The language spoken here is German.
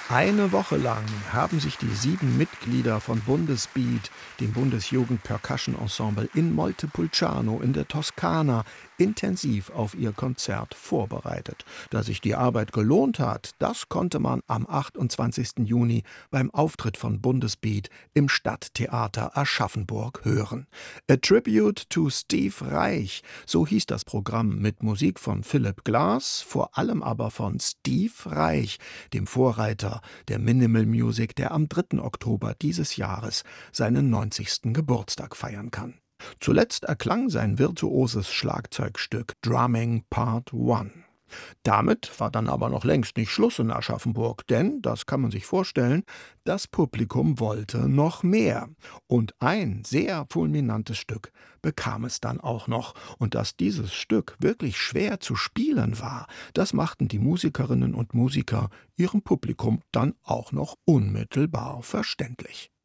Eine Woche lang haben sich die 7 Mitglieder von Bundesbeat, dem Bundesjugend-Percussion-Ensemble in Montepulciano in der Toskana, intensiv auf ihr Konzert vorbereitet. Dass sich die Arbeit gelohnt hat, das konnte man am 28. Juni beim Auftritt von Bundesbeat im Stadttheater Aschaffenburg hören. A Tribute to Steve Reich, so hieß das Programm mit Musik von Philipp Glass, vor allem aber von Steve Reich, dem Vorreiter der Minimal Music, der am 3. Oktober dieses Jahres seinen 90. Geburtstag feiern kann. Zuletzt erklang sein virtuoses Schlagzeugstück Drumming Part 1. Damit war dann aber noch längst nicht Schluss in Aschaffenburg, denn, das kann man sich vorstellen, das Publikum wollte noch mehr. Und ein sehr fulminantes Stück bekam es dann auch noch. Und dass dieses Stück wirklich schwer zu spielen war, das machten die Musikerinnen und Musiker ihrem Publikum dann auch noch unmittelbar verständlich.